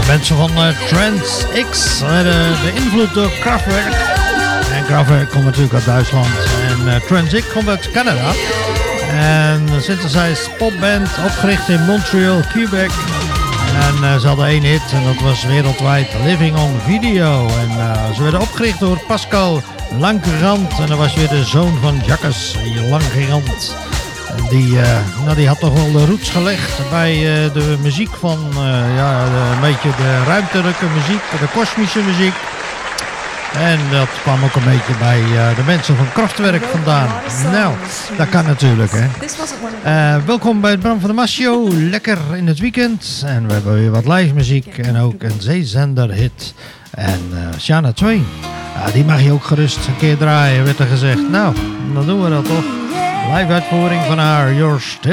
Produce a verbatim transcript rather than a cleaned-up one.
Mensen van uh, Trans X, uh, de, de invloed door Kraftwerk. En Kraftwerk komt natuurlijk uit Duitsland. En uh, Trans X komt uit Canada. En een synthesized popband, opgericht in Montreal, Quebec. En uh, ze hadden één hit en dat was wereldwijd Living on Video. En uh, ze werden opgericht door Pascal Langerand. En dat was weer de zoon van Jacques Langerand. Die, uh, nou, die had toch wel de roots gelegd bij uh, de muziek van, uh, ja, de, een beetje de ruimtelijke muziek, de kosmische muziek. En dat kwam ook een beetje bij uh, de mensen van Kraftwerk vandaan. Nou, dat kan natuurlijk, hè. Uh, welkom bij het Bram van der Mas Show. Lekker in het weekend. En we hebben weer wat live muziek en ook een zeezender-hit. En uh, Shania Twain, uh, die mag je ook gerust een keer draaien, werd er gezegd. Nou, dan doen we dat toch. Live uitvoering van haar, Yours.